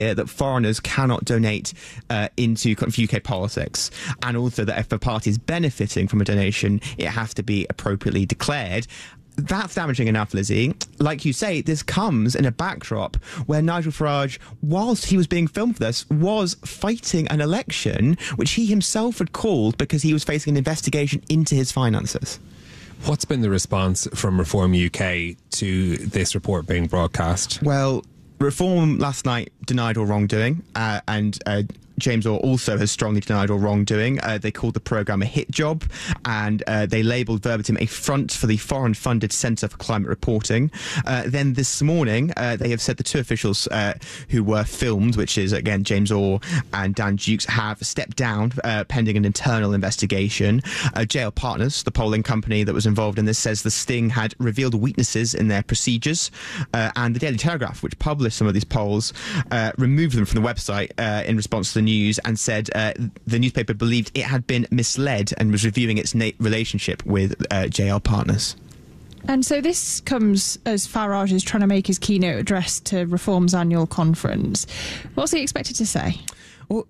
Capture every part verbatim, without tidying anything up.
uh, that foreigners cannot donate uh, into kind of U K politics, and also that if a party is benefiting from a donation, it has to be appropriately declared. That's damaging enough, Lizzie. Like you say, this comes in a backdrop where Nigel Farage, whilst he was being filmed for this, was fighting an election which he himself had called because he was facing an investigation into his finances. What's been the response from Reform U K to this report being broadcast? Well, Reform last night denied all wrongdoing, uh, and uh, James Orr also has strongly denied all wrongdoing. Uh, they called the programme a hit job, and uh, they labelled verbatim a front for the foreign-funded Centre for Climate Reporting. Uh, then this morning, uh, they have said the two officials uh, who were filmed, which is, again, James Orr and Dan Dukes, have stepped down uh, pending an internal investigation. Uh, J L Partners, the polling company that was involved in this, says the sting had revealed weaknesses in their procedures, uh, and the Daily Telegraph, which published some of these polls, uh, removed them from the website uh, in response to the news and said uh, the newspaper believed it had been misled and was reviewing its na- relationship with uh, J L Partners. And so this comes as Farage is trying to make his keynote address to Reform's annual conference. What's he expected to say? Well,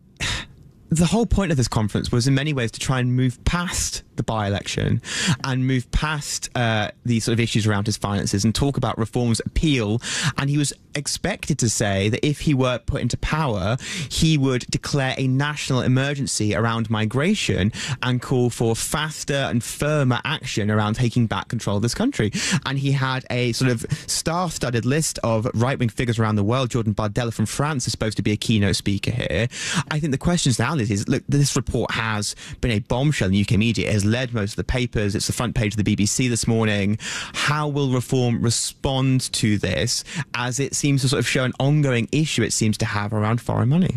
the whole point of this conference was in many ways to try and move past the by-election and move past uh, these sort of issues around his finances and talk about Reform's appeal. And he was expected to say that if he were put into power, he would declare a national emergency around migration and call for faster and firmer action around taking back control of this country. And he had a sort of star-studded list of right-wing figures around the world. Jordan Bardella from France is supposed to be a keynote speaker here. I think the question now is, look, this report has been a bombshell in U K media. It has led most of the papers. It's the front page of the B B C this morning. How will Reform respond to this, as it seems to sort of show an ongoing issue it seems to have around foreign money?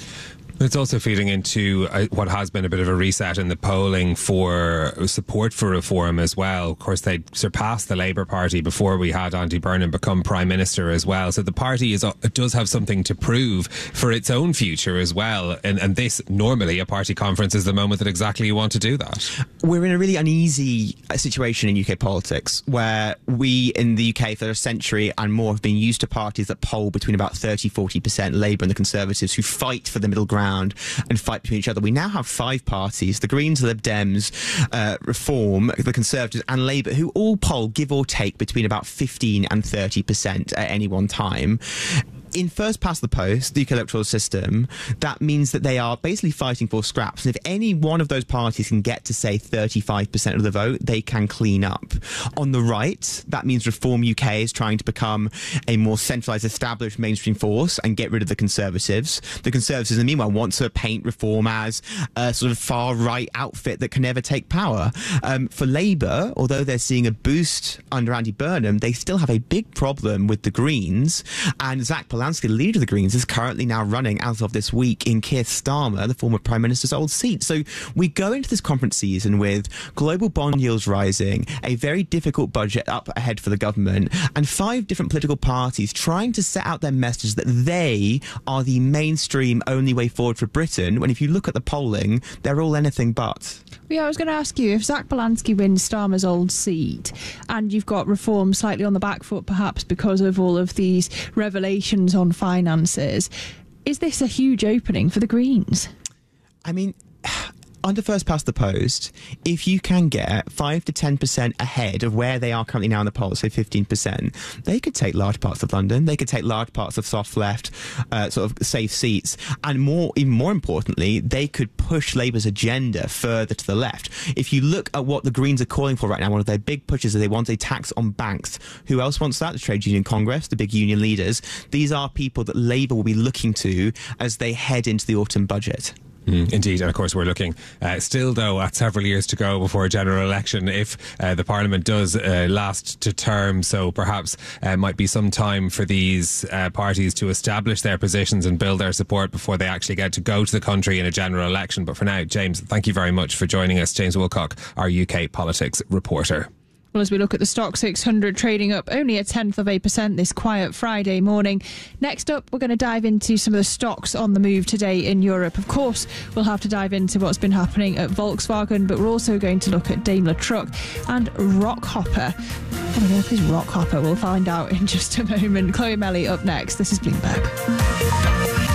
It's also feeding into uh, what has been a bit of a reset in the polling for support for Reform as well. Of course, they surpassed the Labour Party before we had Andy Burnham become Prime Minister as well. So the party is, uh, does have something to prove for its own future as well. And, and this, normally, a party conference is the moment that exactly you want to do that. We're in a really uneasy situation in U K politics where we in the U K for a century and more have been used to parties that poll between about thirty to forty percent, Labour and the Conservatives, who fight for the middle ground and fight between each other. We now have five parties, the Greens, the Lib Dems, uh, Reform, the Conservatives and Labour, who all poll, give or take, between about fifteen and thirty percent at any one time. In first past the post, the U K electoral system, that means that they are basically fighting for scraps. And if any one of those parties can get to, say, thirty-five percent of the vote, they can clean up. On the right, that means Reform U K is trying to become a more centralised, established mainstream force and get rid of the Conservatives. The Conservatives, in the meanwhile, want to paint Reform as a sort of far-right outfit that can never take power. Um, for Labour, although they're seeing a boost under Andy Burnham, they still have a big problem with the Greens. And Zach Polanski, the leader of the Greens, is currently now running, as of this week, in Keir Starmer, the former Prime Minister's old seat. So we go into this conference season with global bond yields rising, a very difficult budget up ahead for the government, and five different political parties trying to set out their message that they are the mainstream only way forward for Britain, when if you look at the polling, they're all anything but. Yeah, I was going to ask you, if Zach Polanski wins Starmer's old seat and you've got Reform slightly on the back foot perhaps because of all of these revelations on finances, is this a huge opening for the Greens? I mean, under first past the post, if you can get five to ten percent ahead of where they are currently now in the polls, say fifteen percent, they could take large parts of London. They could take large parts of soft left, uh, sort of safe seats. And more, even more importantly, they could push Labour's agenda further to the left. If you look at what the Greens are calling for right now, one of their big pushes is they want a tax on banks. Who else wants that? The Trade Union Congress, the big union leaders. These are people that Labour will be looking to as they head into the autumn budget. Mm, indeed, and of course we're looking uh, still though at several years to go before a general election if uh, the Parliament does uh, last to term, so perhaps uh, might be some time for these uh, parties to establish their positions and build their support before they actually get to go to the country in a general election. But for now, James, thank you very much for joining us. James Wilcock, our U K politics reporter. Well, as we look at the Stock six hundred trading up only a tenth of a percent this quiet Friday morning. Next up, we're going to dive into some of the stocks on the move today in Europe. Of course, we'll have to dive into what's been happening at Volkswagen, but we're also going to look at Daimler Truck and Rockhopper. What on earth is Rockhopper? We'll find out in just a moment. Chloe Melly up next. This is Bloomberg.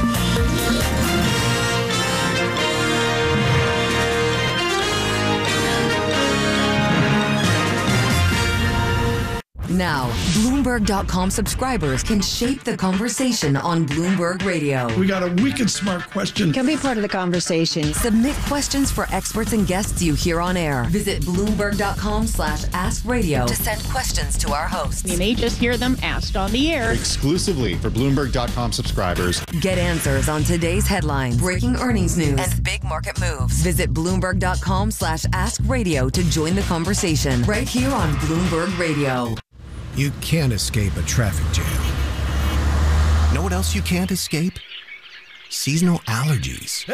Now, Bloomberg dot com subscribers can shape the conversation on Bloomberg Radio. We got a wicked smart question. Can be part of the conversation. Submit questions for experts and guests you hear on air. Visit Bloomberg dot com slash ask radio to send questions to our hosts. You may just hear them asked on the air. Exclusively for Bloomberg dot com subscribers. Get answers on today's headlines, breaking earnings news, and big market moves. Visit Bloomberg dot com slash ask radio to join the conversation right here on Bloomberg Radio. You can't escape a traffic jam. Know what else you can't escape? Seasonal allergies.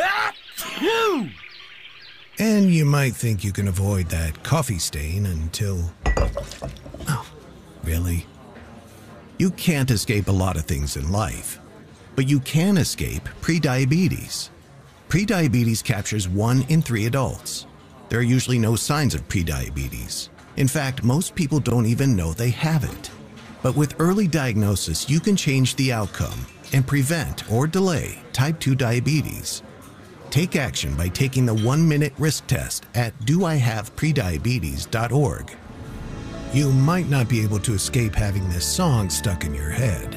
And you might think you can avoid that coffee stain until... Oh, really? You can't escape a lot of things in life, but you can escape prediabetes. Prediabetes captures one in three adults. There are usually no signs of prediabetes. In fact, most people don't even know they have it. But with early diagnosis, you can change the outcome and prevent or delay type two diabetes. Take action by taking the one-minute risk test at do I have prediabetes dot org. You might not be able to escape having this song stuck in your head,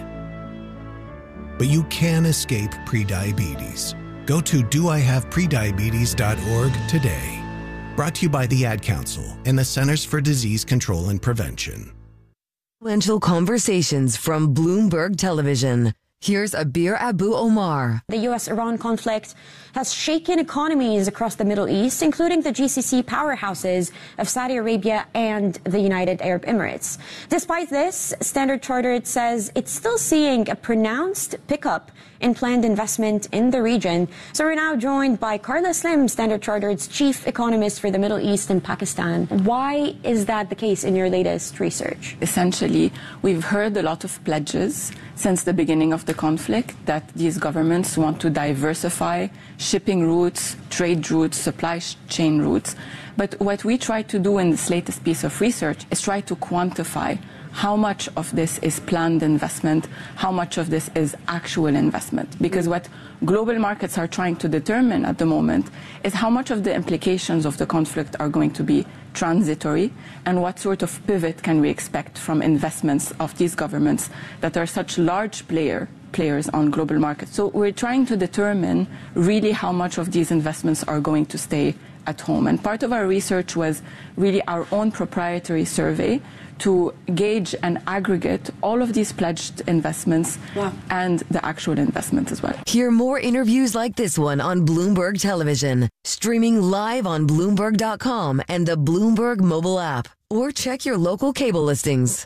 but you can escape prediabetes. Go to do I have prediabetes dot org today. Brought to you by the Ad Council and the Centers for Disease Control and Prevention. Influential conversations from Bloomberg Television. Here's Abir Abu Omar. The U S Iran conflict has shaken economies across the Middle East, including the G C C powerhouses of Saudi Arabia and the United Arab Emirates. Despite this, Standard Chartered says it's still seeing a pronounced pickup in planned investment in the region. So we're now joined by Carla Slim, Standard Chartered's chief economist for the Middle East and Pakistan. Why is that the case in your latest research? Essentially, we've heard a lot of pledges since the beginning of the conflict that these governments want to diversify shipping routes, trade routes, supply chain routes. But what we try to do in this latest piece of research is try to quantify how much of this is planned investment, how much of this is actual investment. Because what global markets are trying to determine at the moment is how much of the implications of the conflict are going to be transitory and what sort of pivot can we expect from investments of these governments that are such large player players on global markets. So we're trying to determine really how much of these investments are going to stay at home. And part of our research was really our own proprietary survey to gauge and aggregate all of these pledged investments wow. and the actual investment as well. Hear more interviews like this one on Bloomberg Television, streaming live on Bloomberg dot com and the Bloomberg mobile app, or check your local cable listings.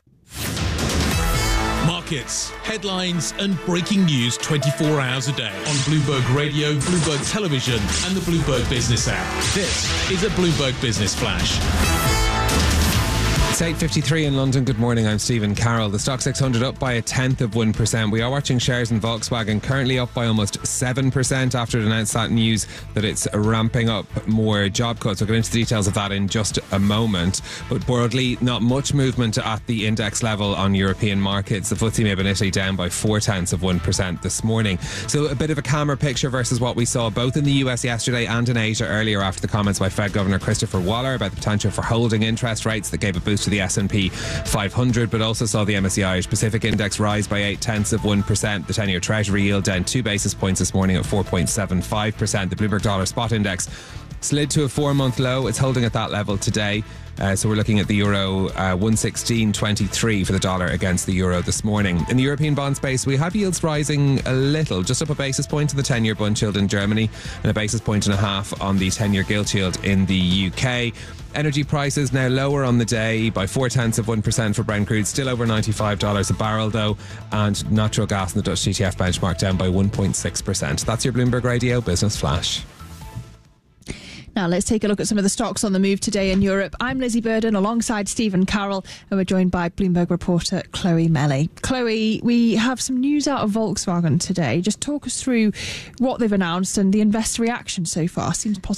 Markets, headlines and breaking news twenty-four hours a day on Bloomberg Radio, Bloomberg Television and the Bloomberg Business app. This is a Bloomberg Business Flash. It's eight fifty-three in London. Good morning, I'm Stephen Carroll. The Stock six hundred up by a tenth of one percent. We are watching shares in Volkswagen currently up by almost seven percent after it announced that news that it's ramping up more job cuts. We'll get into the details of that in just a moment. But broadly, not much movement at the index level on European markets. The F T S E MIB in Italy down by four tenths of one percent this morning. So a bit of a calmer picture versus what we saw both in the U S yesterday and in Asia earlier after the comments by Fed Governor Christopher Waller about the potential for holding interest rates that gave a boost to the S and P five hundred, but also saw the M S C I Irish Pacific Index rise by eight tenths of one percent. The ten-year Treasury yield down two basis points this morning at four point seven five percent. The Bloomberg Dollar Spot Index slid to a four-month low. It's holding at that level today. Uh, so we're looking at the euro uh, one sixteen twenty-three for the dollar against the euro this morning. In the European bond space, we have yields rising a little, just up a basis point on the ten-year Bund yield in Germany and a basis point and a half on the ten-year gilt yield in the U K. Energy prices now lower on the day by four tenths of one percent for Brent crude, still over ninety-five dollars a barrel though, and natural gas in the Dutch T T F benchmark down by one point six percent. That's your Bloomberg Radio Business Flash. Now let's take a look at some of the stocks on the move today in Europe. I'm Lizzie Burden alongside Stephen Carroll, and we're joined by Bloomberg reporter Chloe Melly. Chloe, we have some news out of Volkswagen today. Just talk us through what they've announced and the investor reaction so far. Seems positive.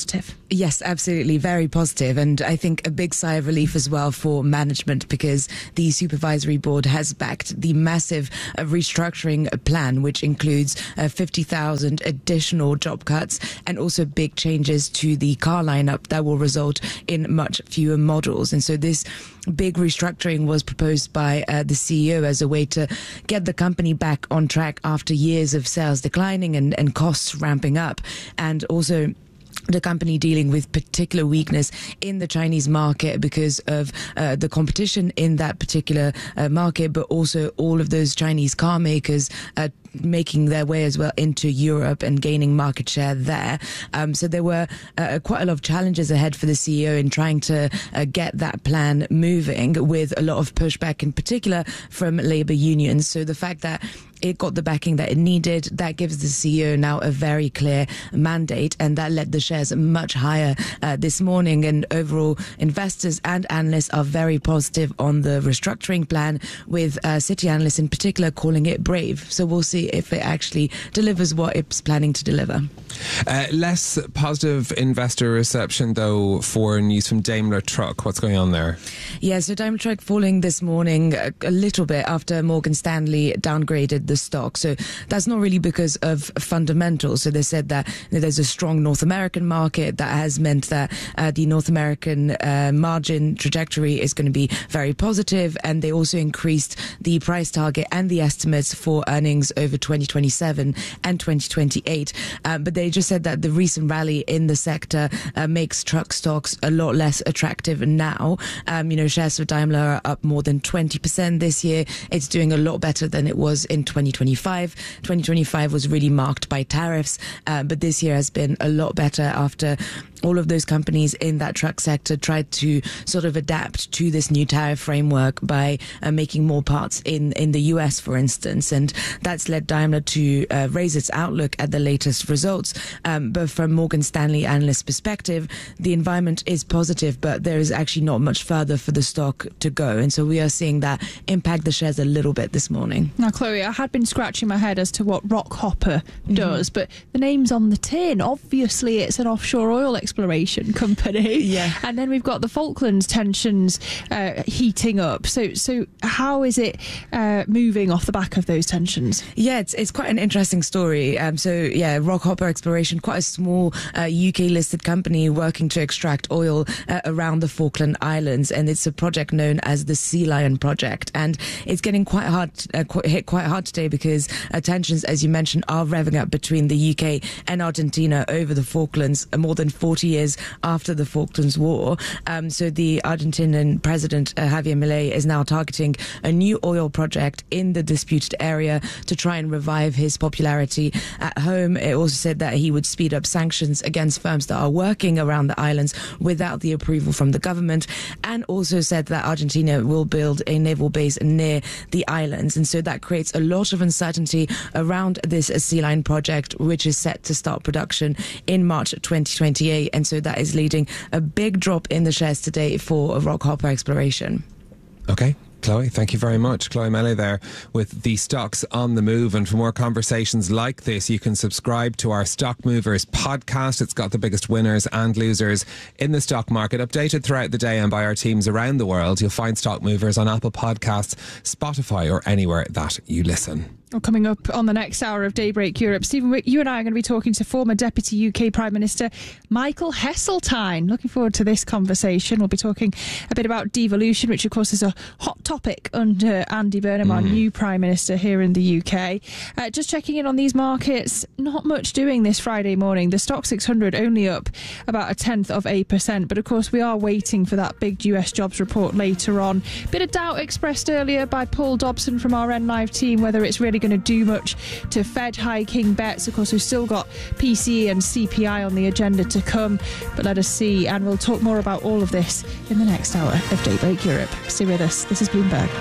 Yes, absolutely. Very positive. And I think a big sigh of relief as well for management, because the supervisory board has backed the massive uh, restructuring plan, which includes uh, fifty thousand additional job cuts and also big changes to the car lineup that will result in much fewer models. And so this big restructuring was proposed by uh, the C E O as a way to get the company back on track after years of sales declining and, and costs ramping up, and also the company dealing with particular weakness in the Chinese market because of uh, the competition in that particular uh, market, but also all of those Chinese car makers uh, making their way as well into Europe and gaining market share there. Um, so there were uh, quite a lot of challenges ahead for the C E O in trying to uh, get that plan moving, with a lot of pushback in particular from labour unions. So the fact that it got the backing that it needed, that gives the C E O now a very clear mandate, and that led the shares much higher uh, this morning. And overall, investors and analysts are very positive on the restructuring plan, with uh, Citi analysts in particular calling it brave. So we'll see if it actually delivers what it's planning to deliver. Uh, less positive investor reception, though, for news from Daimler Truck. What's going on there? Yeah, so Daimler Truck falling this morning a, a little bit after Morgan Stanley downgraded the stock. So that's not really because of fundamentals. So they said that you know, there's a strong North American market that has meant that uh, the North American uh, margin trajectory is going to be very positive, and they also increased the price target and the estimates for earnings over twenty twenty-seven and twenty twenty-eight. Um, but they just said that the recent rally in the sector uh, makes truck stocks a lot less attractive now. Um, you know, shares for Daimler are up more than twenty percent this year. It's doing a lot better than it was in twenty twenty-five. twenty twenty-five was really marked by tariffs, uh, but this year has been a lot better after all of those companies in that truck sector tried to sort of adapt to this new tariff framework by uh, making more parts in, in the U S, for instance. And that's led Daimler to uh, raise its outlook at the latest results. Um, but from Morgan Stanley analyst perspective, the environment is positive, but there is actually not much further for the stock to go. And so we are seeing that impact the shares a little bit this morning. Now, Chloe, I had been scratching my head as to what Rockhopper does, mm-hmm. but the name's on the tin. Obviously, it's an offshore oil exploration company. Yeah. And then we've got the Falklands tensions uh, heating up. So so how is it uh, moving off the back of those tensions? Yeah, it's it's quite an interesting story. Um, so, yeah, Rockhopper Exploration, quite a small uh, U K-listed company working to extract oil uh, around the Falkland Islands. And it's a project known as the Sea Lion Project. And it's getting quite hard, uh, quite, hit quite hard today because uh, tensions, as you mentioned, are revving up between the U K and Argentina over the Falklands, uh, more than forty years after the Falklands War. Um, so the Argentinian president, uh, Javier Milei, is now targeting a new oil project in the disputed area to try and revive his popularity at home. It also said that he would speed up sanctions against firms that are working around the islands without the approval from the government, and also said that Argentina will build a naval base near the islands. And so that creates a lot of uncertainty around this Sea Lion project, which is set to start production in March twenty twenty-eight. And so that is leading a big drop in the shares today for Rockhopper Exploration. Okay. Chloe, thank you very much. Chloe Melee there with the stocks on the move. And for more conversations like this, you can subscribe to our Stock Movers podcast. It's got the biggest winners and losers in the stock market, updated throughout the day and by our teams around the world. You'll find Stock Movers on Apple Podcasts, Spotify, or anywhere that you listen. Well, coming up on the next hour of Daybreak Europe, Stephen, you and I are going to be talking to former Deputy U K Prime Minister Michael Heseltine. Looking forward to this conversation. We'll be talking a bit about devolution, which of course is a hot topic under Andy Burnham, mm. our new Prime Minister here in the U K. Uh, just checking in on these markets, not much doing this Friday morning. The Stock six hundred only up about a tenth of a percent, but of course we are waiting for that big U S jobs report later on. Bit of doubt expressed earlier by Paul Dobson from our N Live team whether it's really going to do much to Fed hiking bets. Of course, we've still got P C E and C P I on the agenda to come, but let us see, and we'll talk more about all of this in the next hour of Daybreak Europe. Stay with us. This is Bloomberg.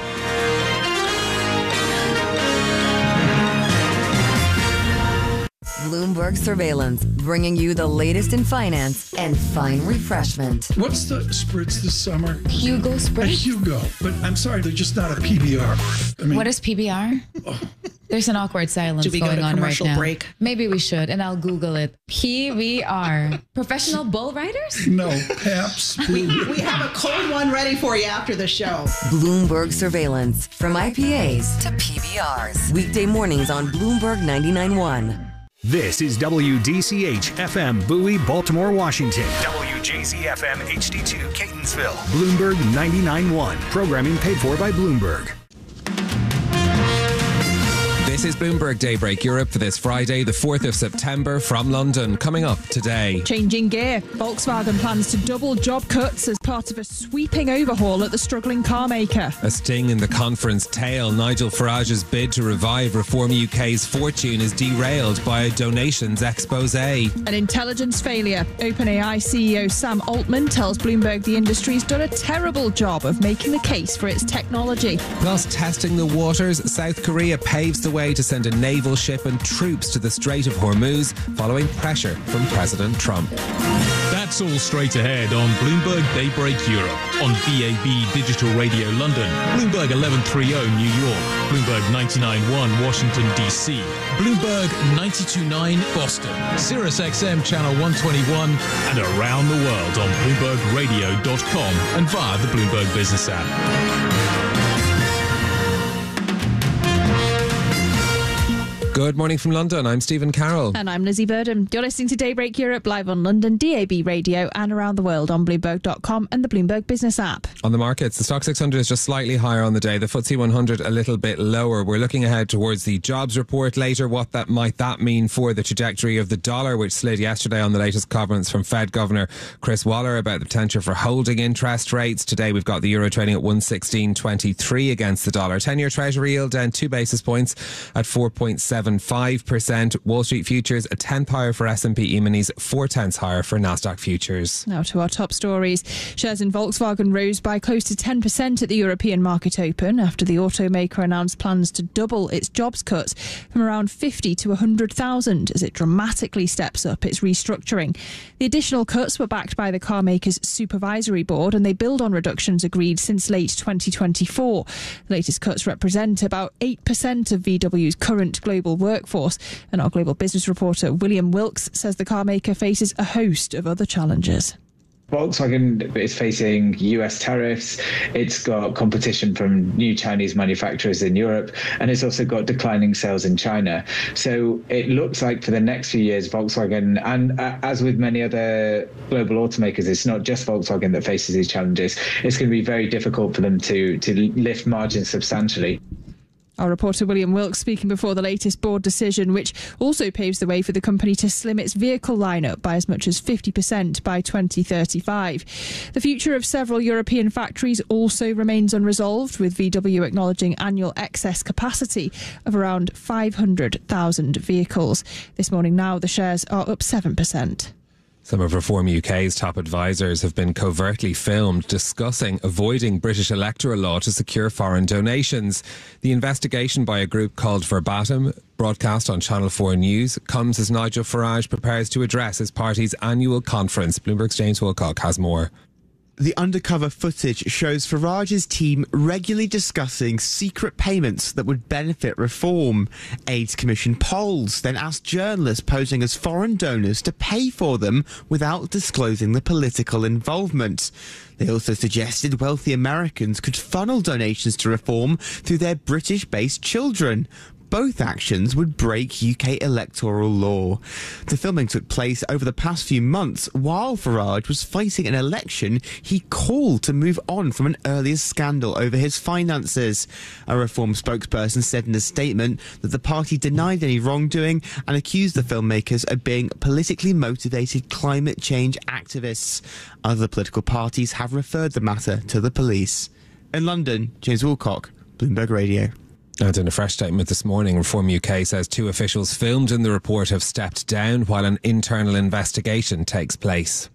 Bloomberg Surveillance, bringing you the latest in finance and fine refreshment. What's the spritz this summer? Hugo A Spritz. Hugo. But I'm sorry, they're just not a P B R. I mean, What is P B R? oh, There's an awkward silence Do we go going to on right commercial now. break? Maybe we should, and I'll Google it. P B R. Professional bull riders? no, Paps. We, we have a cold one ready for you after the show. Bloomberg Surveillance, from I P As to P B Rs. Weekday mornings on Bloomberg ninety-nine point one. This is W D C H F M Bowie, Baltimore, Washington. W J Z F M H D two, Catonsville. Bloomberg ninety-nine point one. Programming paid for by Bloomberg. This is Bloomberg Daybreak Europe for this Friday, the fourth of September, from London. Coming up today. Changing gear. Volkswagen plans to double job cuts as part of a sweeping overhaul at the struggling car maker. A sting in the conference tail. Nigel Farage's bid to revive Reform U K's fortune is derailed by a donations expose. An intelligence failure. OpenAI C E O Sam Altman tells Bloomberg the industry's done a terrible job of making the case for its technology. Plus, testing the waters, South Korea paves the way to send a naval ship and troops to the Strait of Hormuz following pressure from President Trump. That's all straight ahead on Bloomberg Daybreak Europe, on B A B Digital Radio London, Bloomberg eleven thirty New York, Bloomberg ninety-nine point one Washington D C, Bloomberg ninety-two point nine Boston, Sirius X M Channel one twenty-one, and around the world on Bloomberg Radio dot com and via the Bloomberg Business app. Good morning from London. I'm Stephen Carroll. And I'm Lizzie Burdham. You're listening to Daybreak Europe live on London D A B Radio and around the world on Bloomberg dot com and the Bloomberg Business app. On the markets, the Stock six hundred is just slightly higher on the day. The F T S E one hundred a little bit lower. We're looking ahead towards the jobs report later. What that might that mean for the trajectory of the dollar, which slid yesterday on the latest comments from Fed Governor Chris Waller about the potential for holding interest rates. Today we've got the euro trading at one sixteen twenty-three against the dollar. ten-year Treasury yield down two basis points at four point seven five percent. Wall Street futures a tenth higher for S and P E-minis, four tenths higher for Nasdaq futures. Now to our top stories. Shares in Volkswagen rose by close to ten percent at the European market open after the automaker announced plans to double its jobs cuts from around fifty to one hundred thousand as it dramatically steps up its restructuring. The additional cuts were backed by the car maker's supervisory board and they build on reductions agreed since late twenty twenty-four. The latest cuts represent about eight percent of V W's current global workforce. And our global business reporter William Wilkes says the car maker faces a host of other challenges. Volkswagen is facing U S tariffs, it's got competition from new Chinese manufacturers in Europe, and it's also got declining sales in China. So it looks like for the next few years, Volkswagen, and uh, as with many other global automakers, it's not just Volkswagen that faces these challenges. It's going to be very difficult for them to, to lift margins substantially. Our reporter William Wilkes speaking before the latest board decision, which also paves the way for the company to slim its vehicle lineup by as much as fifty percent by twenty thirty-five. The future of several European factories also remains unresolved, with V W acknowledging annual excess capacity of around five hundred thousand vehicles. This morning now, the shares are up seven percent. Some of Reform U K's top advisors have been covertly filmed discussing avoiding British electoral law to secure foreign donations. The investigation by a group called Verbatim, broadcast on Channel four News, comes as Nigel Farage prepares to address his party's annual conference. Bloomberg's James Wilcock has more. The undercover footage shows Farage's team regularly discussing secret payments that would benefit reform. AIDS Commission polls then asked journalists posing as foreign donors to pay for them without disclosing the political involvement. They also suggested wealthy Americans could funnel donations to reform through their British-based children. Both actions would break U K electoral law. The filming took place over the past few months while Farage was fighting an election he called to move on from an earlier scandal over his finances. A Reform spokesperson said in a statement that the party denied any wrongdoing and accused the filmmakers of being politically motivated climate change activists. Other political parties have referred the matter to the police. In London, James Wilcock, Bloomberg Radio. And in a fresh statement this morning, Reform U K says two officials filmed in the report have stepped down while an internal investigation takes place.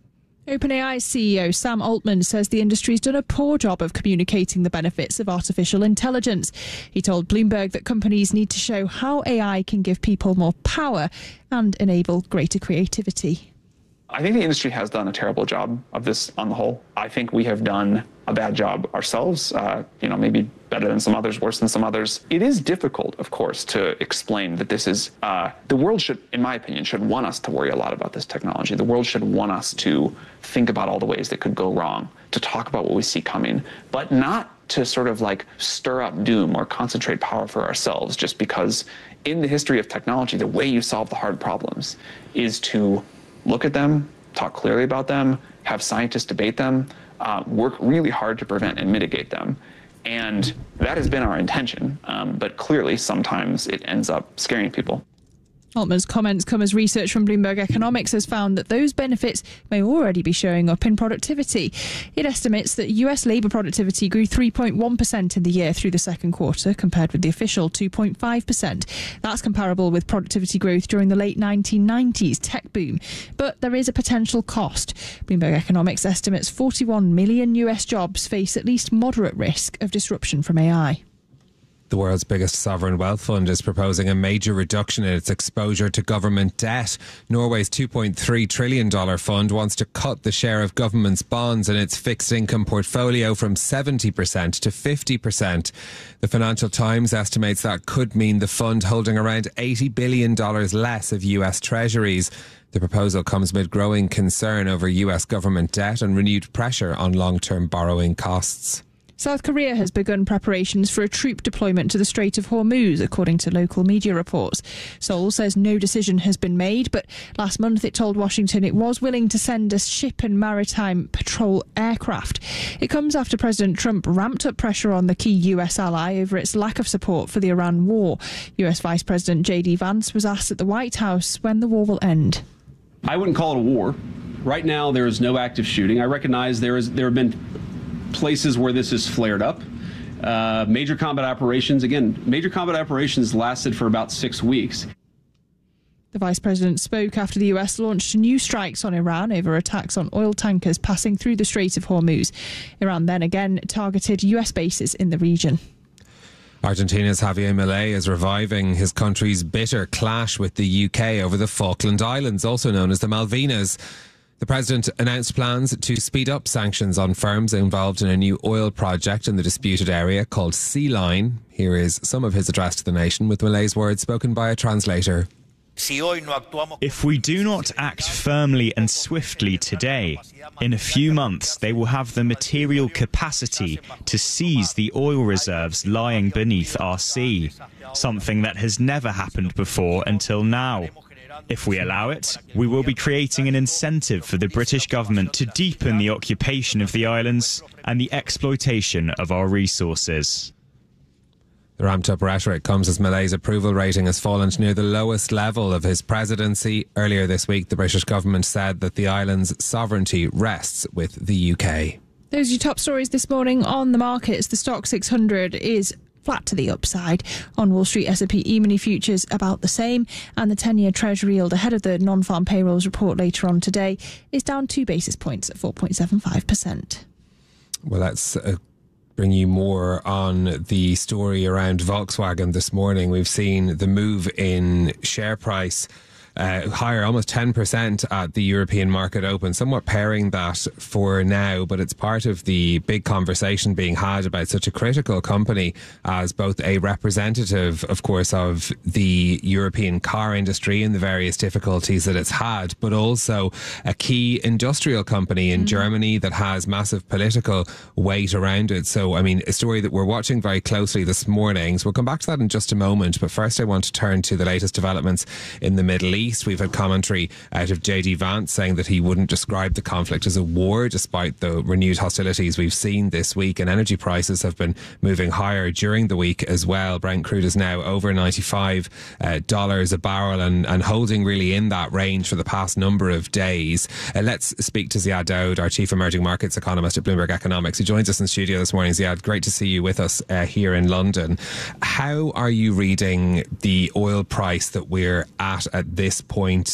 OpenAI C E O Sam Altman says the industry's done a poor job of communicating the benefits of artificial intelligence. He told Bloomberg that companies need to show how A I can give people more power and enable greater creativity. I think the industry has done a terrible job of this on the whole. I think we have done a bad job ourselves, uh, you know, maybe better than some others, worse than some others. It is difficult, of course, to explain that this is, uh, the world should, in my opinion, should want us to worry a lot about this technology. The world should want us to think about all the ways that could go wrong, to talk about what we see coming, but not to sort of like stir up doom or concentrate power for ourselves, just because in the history of technology, the way you solve the hard problems is to look at them, talk clearly about them, have scientists debate them, uh, work really hard to prevent and mitigate them. And that has been our intention, um, but clearly sometimes it ends up scaring people. Altman's comments come as research from Bloomberg Economics has found that those benefits may already be showing up in productivity. It estimates that U S labour productivity grew three point one percent in the year through the second quarter, compared with the official two point five percent. That's comparable with productivity growth during the late nineteen nineties tech boom. But there is a potential cost. Bloomberg Economics estimates forty-one million U S jobs face at least moderate risk of disruption from A I. The world's biggest sovereign wealth fund is proposing a major reduction in its exposure to government debt. Norway's two point three trillion dollars fund wants to cut the share of government's bonds in its fixed income portfolio from seventy percent to fifty percent. The Financial Times estimates that could mean the fund holding around eighty billion dollars less of U S treasuries. The proposal comes amid growing concern over U S government debt and renewed pressure on long-term borrowing costs. South Korea has begun preparations for a troop deployment to the Strait of Hormuz, according to local media reports. Seoul says no decision has been made, but last month it told Washington it was willing to send a ship and maritime patrol aircraft. It comes after President Trump ramped up pressure on the key U S ally over its lack of support for the Iran war. U S Vice President J D Vance was asked at the White House when the war will end. I wouldn't call it a war. Right now there is no active shooting. I recognize there is there have been places where this has flared up. Uh, major combat operations, again, major combat operations lasted for about six weeks. The Vice President spoke after the U S launched new strikes on Iran over attacks on oil tankers passing through the Strait of Hormuz. Iran then again targeted U S bases in the region. Argentina's Javier Milei is reviving his country's bitter clash with the U K over the Falkland Islands, also known as the Malvinas. The president announced plans to speed up sanctions on firms involved in a new oil project in the disputed area called Sea Line. Here is some of his address to the nation with Milei's words spoken by a translator. If we do not act firmly and swiftly today, in a few months they will have the material capacity to seize the oil reserves lying beneath our sea, something that has never happened before until now. If we allow it, we will be creating an incentive for the British government to deepen the occupation of the islands and the exploitation of our resources. The ramped-up rhetoric comes as Milei's approval rating has fallen to near the lowest level of his presidency. Earlier this week, the British government said that the island's sovereignty rests with the U K. Those are your top stories this morning on the markets. The Stock six hundred is flat to the upside. On Wall Street, S and P E-mini futures about the same, and the ten-year Treasury yield ahead of the non-farm payrolls report later on today is down two basis points at four point seven five percent. Well, let's uh, bring you more on the story around Volkswagen this morning. We've seen the move in share price Uh, higher, almost ten percent at the European market open, somewhat pairing that for now, but it's part of the big conversation being had about such a critical company as both a representative, of course, of the European car industry and the various difficulties that it's had, but also a key industrial company in mm. Germany that has massive political weight around it. So, I mean, a story that we're watching very closely this morning. So we'll come back to that in just a moment, but first I want to turn to the latest developments in the Middle East. We've had commentary out of J D Vance saying that he wouldn't describe the conflict as a war, despite the renewed hostilities we've seen this week, and energy prices have been moving higher during the week as well. Brent crude is now over ninety-five dollars a barrel and, and holding really in that range for the past number of days. Uh, let's speak to Ziad Daoud, our Chief Emerging Markets Economist at Bloomberg Economics, who joins us in studio this morning. Ziad, great to see you with us uh, here in London. How are you reading the oil price that we're at at this point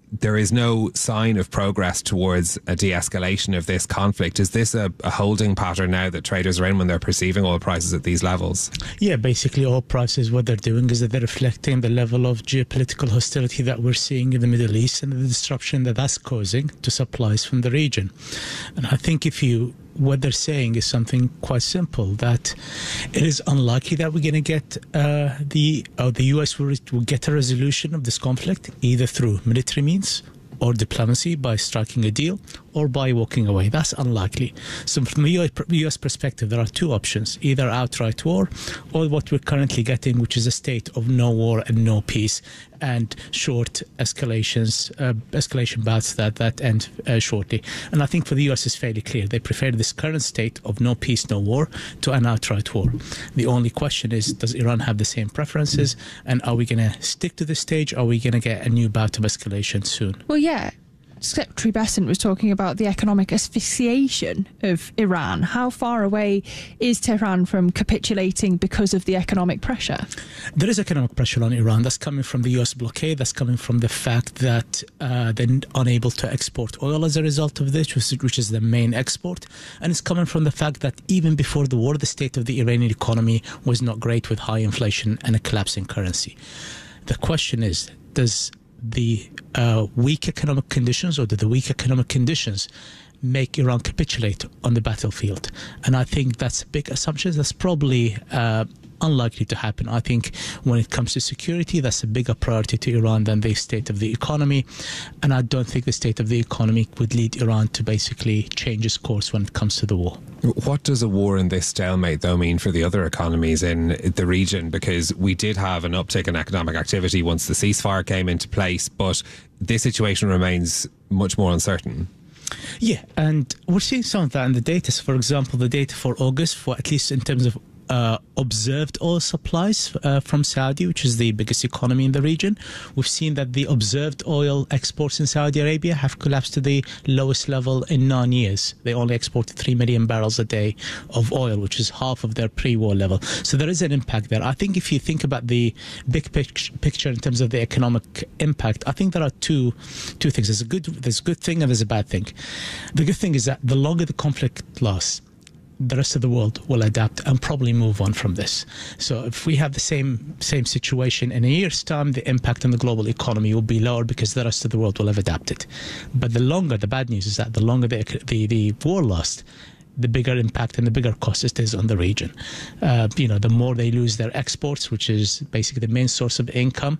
there is no sign of progress towards a de-escalation of this conflict. Is this a, a holding pattern now that traders are in when they're perceiving oil prices at these levels? Yeah, basically oil prices, what they're doing is that they're reflecting the level of geopolitical hostility that we're seeing in the Middle East and the disruption that that's causing to supplies from the region. And I think if you what they're saying is something quite simple, that it is unlikely that we're going to get uh, the uh, the U S will, will get a resolution of this conflict either through military means or diplomacy by striking a deal or by walking away. That's unlikely. So from the U S perspective, there are two options, either outright war or what we're currently getting, which is a state of no war and no peace and short escalations, uh, escalation bouts that, that end uh, shortly. And I think for the U S it's fairly clear. They prefer this current state of no peace, no war to an outright war. The only question is, does Iran have the same preferences? And are we going to stick to this stage? Or are we going to get a new bout of escalation soon? Well, yeah. Secretary Bessent was talking about the economic asphyxiation of Iran. How far away is Tehran from capitulating because of the economic pressure? There is economic pressure on Iran. That's coming from the U S blockade. That's coming from the fact that uh, they're unable to export oil as a result of this, which is, which is the main export. And it's coming from the fact that even before the war, the state of the Iranian economy was not great, with high inflation and a collapsing currency. The question is, does the uh, weak economic conditions, or do the weak economic conditions make Iran capitulate on the battlefield? And I think that's a big assumption. That's probably uh, unlikely to happen. I think when it comes to security, that's a bigger priority to Iran than the state of the economy. And I don't think the state of the economy would lead Iran to basically change its course when it comes to the war. What does a war in this stalemate, though, mean for the other economies in the region? Because we did have an uptick in economic activity once the ceasefire came into place, but this situation remains much more uncertain. Yeah, and we're seeing some of that in the data. So, for example, the data for August, for at least in terms of Uh, observed oil supplies uh, from Saudi, which is the biggest economy in the region. We've seen that the observed oil exports in Saudi Arabia have collapsed to the lowest level in nine years. They only exported three million barrels a day of oil, which is half of their pre-war level. So there is an impact there. I think if you think about the big picture in terms of the economic impact, I think there are two two things. There's a good, there's a good thing and there's a bad thing. The good thing is that the longer the conflict lasts, the rest of the world will adapt and probably move on from this. So if we have the same same situation in a year's time, the impact on the global economy will be lower because the rest of the world will have adapted. But the longer, the bad news is that the longer the the, the war lasts, the bigger impact and the bigger cost it is on the region. Uh, you know, the more they lose their exports, which is basically the main source of income,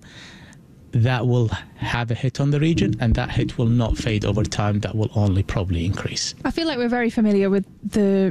that will have a hit on the region, and that hit will not fade over time. That will only probably increase. I feel like we're very familiar with the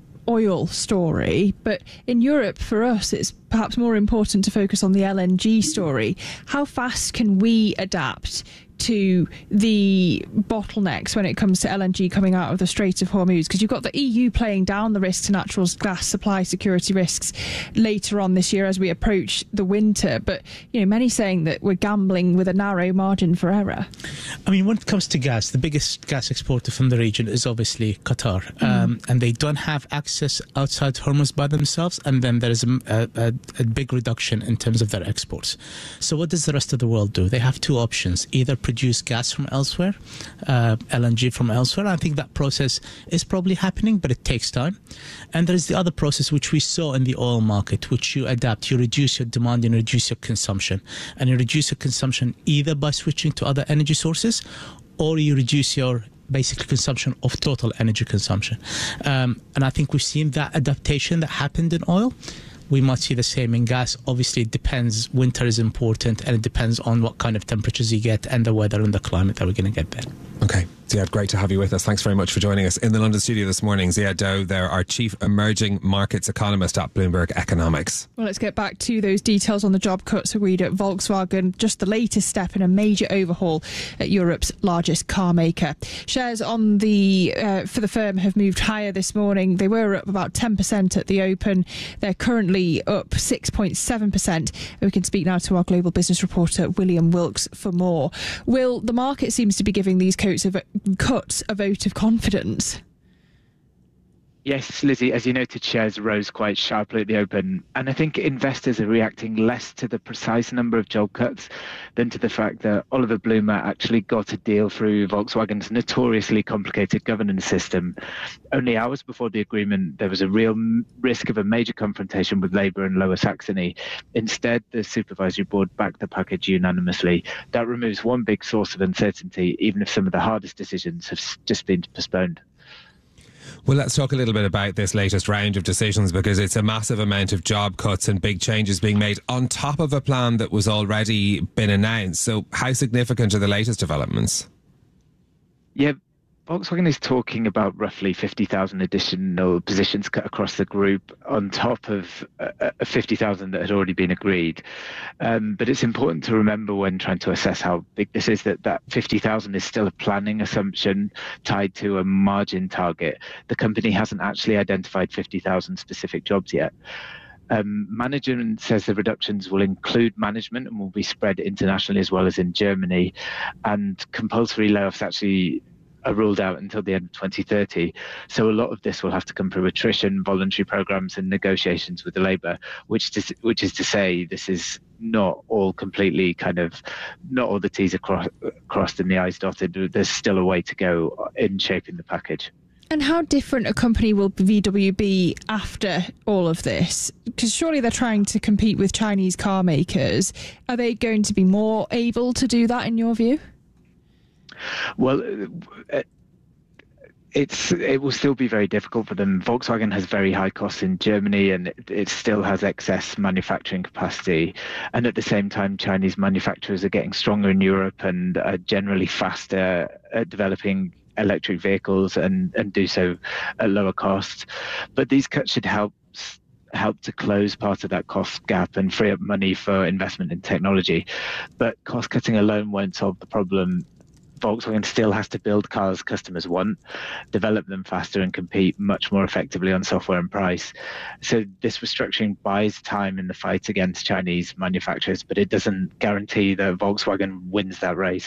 oil story, but in Europe, for us, it's perhaps more important to focus on the L N G story. How fast can we adapt to the bottlenecks when it comes to L N G coming out of the Strait of Hormuz? Because you've got the E U playing down the risk to natural gas supply security risks later on this year as we approach the winter. But, you know, many saying that we're gambling with a narrow margin for error. I mean, when it comes to gas, the biggest gas exporter from the region is obviously Qatar. Mm. Um, and they don't have access outside Hormuz by themselves. And then there is a, a, a big reduction in terms of their exports. So what does the rest of the world do? They have two options. Either produce gas from elsewhere, uh, L N G from elsewhere. I think that process is probably happening, but it takes time. And there is the other process which we saw in the oil market, which you adapt, you reduce your demand and reduce your consumption. And you reduce your consumption either by switching to other energy sources, or you reduce your basically consumption of total energy consumption. Um, and I think we've seen that adaptation that happened in oil. We might see the same in gas. Obviously, it depends. Winter is important, and it depends on what kind of temperatures you get and the weather and the climate that we're going to get there. Okay. Ziad, great to have you with us. Thanks very much for joining us in the London studio this morning. Ziad Daoud, there, our Chief Emerging Markets Economist at Bloomberg Economics. Well, let's get back to those details on the job cuts agreed at Volkswagen. Just the latest step in a major overhaul at Europe's largest car maker. Shares on the uh, for the firm have moved higher this morning. They were up about ten percent at the open. They're currently up six point seven percent. We can speak now to our global business reporter, William Wilkes, for more. Will, the market seems to be giving these cuts of cuts a vote of confidence. Yes, Lizzie, as you noted, shares rose quite sharply at the open. And I think investors are reacting less to the precise number of job cuts than to the fact that Oliver Blumer actually got a deal through Volkswagen's notoriously complicated governance system. Only hours before the agreement, there was a real risk of a major confrontation with Labour and Lower Saxony. Instead, the Supervisory Board backed the package unanimously. That removes one big source of uncertainty, even if some of the hardest decisions have just been postponed. Well, let's talk a little bit about this latest round of decisions, because it's a massive amount of job cuts and big changes being made on top of a plan that was already been announced. So how significant are the latest developments? Yeah, Volkswagen is talking about roughly fifty thousand additional positions cut across the group on top of uh, fifty thousand that had already been agreed. Um, but it's important to remember when trying to assess how big this is that that fifty thousand is still a planning assumption tied to a margin target. The company hasn't actually identified fifty thousand specific jobs yet. Um, management says the reductions will include management and will be spread internationally as well as in Germany. And compulsory layoffs actually are ruled out until the end of twenty thirty. So a lot of this will have to come through attrition, voluntary programs and negotiations with the Labour, which, to, which is to say this is not all completely kind of, not all the T's are cro- crossed and the I's dotted. There's still a way to go in shaping the package. And how different a company will V W be after all of this? Because surely they're trying to compete with Chinese car makers. Are they going to be more able to do that in your view? Well, it's it will still be very difficult for them. Volkswagen has very high costs in Germany, and it, it still has excess manufacturing capacity. And at the same time, Chinese manufacturers are getting stronger in Europe and are generally faster at developing electric vehicles and, and do so at lower cost. But these cuts should help help to close part of that cost gap and free up money for investment in technology. But cost cutting alone won't solve the problem. Volkswagen still has to build cars customers want, develop them faster and compete much more effectively on software and price. So this restructuring buys time in the fight against Chinese manufacturers, but it doesn't guarantee that Volkswagen wins that race.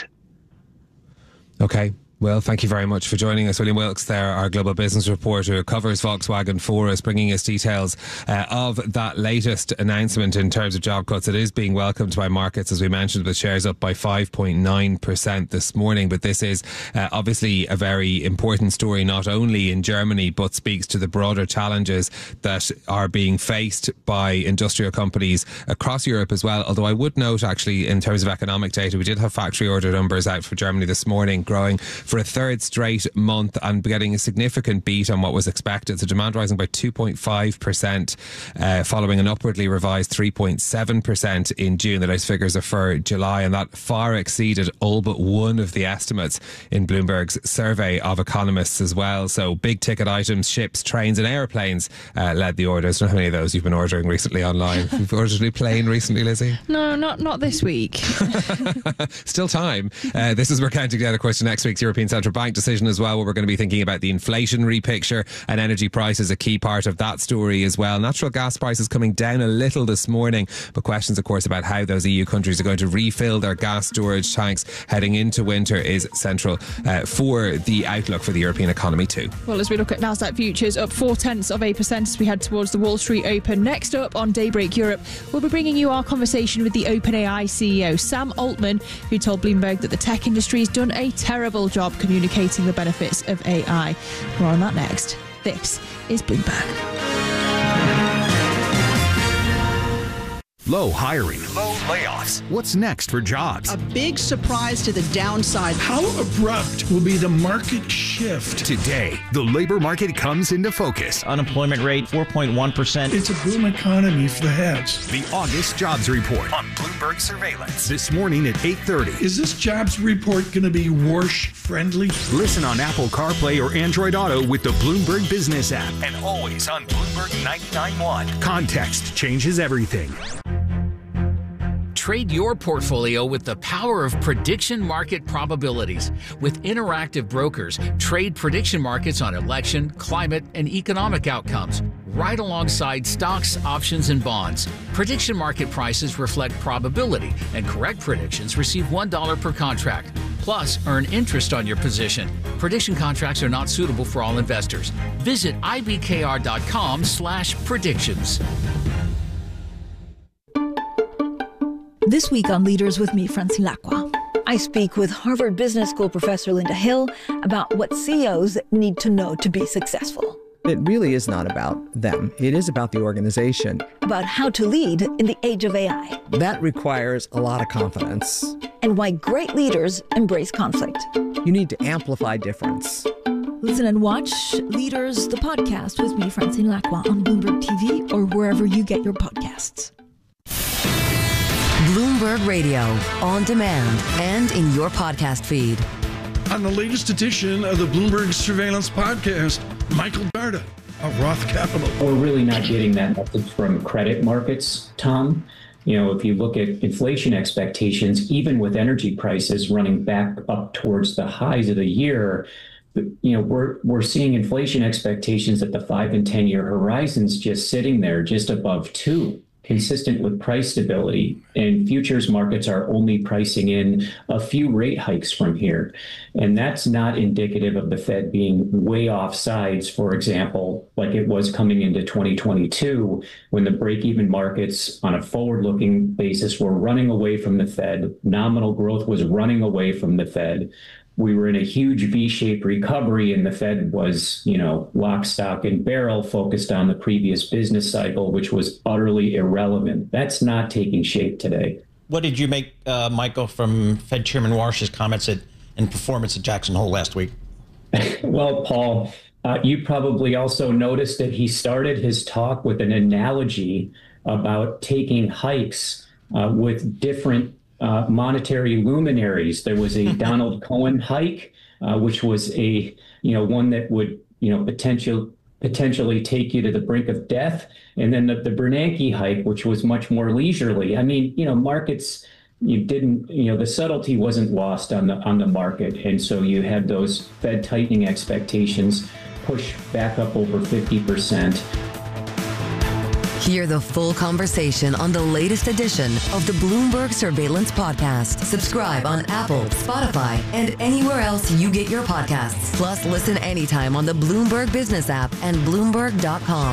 Okay. Well, thank you very much for joining us. William Wilkes there, our global business reporter who covers Volkswagen for us, bringing us details uh, of that latest announcement in terms of job cuts. It is being welcomed by markets, as we mentioned, with shares up by five point nine percent this morning. But this is uh, obviously a very important story, not only in Germany, but speaks to the broader challenges that are being faced by industrial companies across Europe as well. Although I would note, actually, in terms of economic data, we did have factory order numbers out for Germany this morning, growing for a third straight month and getting a significant beat on what was expected. So demand rising by two point five percent uh, following an upwardly revised three point seven percent in June. The latest figures are for July, and that far exceeded all but one of the estimates in Bloomberg's survey of economists as well. So big ticket items, ships, trains and airplanes uh, led the orders. I don't know how many of those you've been ordering recently online. You've ordered a plane recently, Lizzie? No, not not this week. Still time. Uh, this is we're counting down, of course, to next week's European Central Bank decision as well, where we're going to be thinking about the inflationary picture, and energy prices a key part of that story as well. Natural gas prices coming down a little this morning, but questions, of course, about how those E U countries are going to refill their gas storage tanks heading into winter is central uh, for the outlook for the European economy too. Well, as we look at Nasdaq futures, up four tenths of a percent as we head towards the Wall Street Open. Next up on Daybreak Europe, we'll be bringing you our conversation with the OpenAI C E O, Sam Altman, who told Bloomberg that the tech industry has done a terrible job communicating the benefits of A I. More on that next. This is Bloomberg. Low hiring. Low layoffs. What's next for jobs? A big surprise to the downside. How abrupt will be the market shift? Today, the labor market comes into focus. Unemployment rate four point one percent. It's a boom economy for the heads. The August Jobs Report on Bloomberg Surveillance. This morning at eight thirty. Is this jobs report going to be Warsh friendly? Listen on Apple CarPlay or Android Auto with the Bloomberg Business app. And always on Bloomberg ninety-nine point one. Context changes everything. Trade your portfolio with the power of prediction market probabilities. With Interactive Brokers, trade prediction markets on election, climate, and economic outcomes, right alongside stocks, options, and bonds. Prediction market prices reflect probability, and correct predictions receive one dollar per contract. Plus, earn interest on your position. Prediction contracts are not suitable for all investors. Visit ibkr.com slash predictions. This week on Leaders with me, Francine Lacqua, I speak with Harvard Business School professor Linda Hill about what C E Os need to know to be successful. It really is not about them. It is about the organization. About how to lead in the age of A I. That requires a lot of confidence. And why great leaders embrace conflict. You need to amplify difference. Listen and watch Leaders, the podcast with me, Francine Lacqua, on Bloomberg T V or wherever you get your podcasts. Bloomberg Radio, on demand and in your podcast feed. On the latest edition of the Bloomberg Surveillance Podcast, Michael Darda of Roth Capital. We're really not getting that message from credit markets, Tom. You know, if you look at inflation expectations, even with energy prices running back up towards the highs of the year, you know, we're we're seeing inflation expectations at the five and ten year horizons just sitting there just above two, consistent with price stability. And futures markets are only pricing in a few rate hikes from here. And that's not indicative of the Fed being way off sides, for example, like it was coming into twenty twenty-two, when the break-even markets on a forward-looking basis were running away from the Fed. Nominal growth was running away from the Fed. We were in a huge V-shaped recovery, and the Fed was, you know, lock, stock, and barrel, focused on the previous business cycle, which was utterly irrelevant. That's not taking shape today. What did you make, uh, Michael, from Fed Chairman Warsh's comments at, and performance at Jackson Hole last week? Well, Paul, uh, you probably also noticed that he started his talk with an analogy about taking hikes uh, with different Uh, monetary luminaries. There was a Donald Cohen hike, uh, which was a, you know, one that would, you know, potential, potentially take you to the brink of death. And then the, the Bernanke hike, which was much more leisurely. I mean, you know, markets, you didn't, you know, the subtlety wasn't lost on the, on the market. And so you had those Fed tightening expectations push back up over fifty percent. Hear the full conversation on the latest edition of the Bloomberg Surveillance Podcast. Subscribe on Apple, Spotify, and anywhere else you get your podcasts. Plus, listen anytime on the Bloomberg Business app and Bloomberg dot com.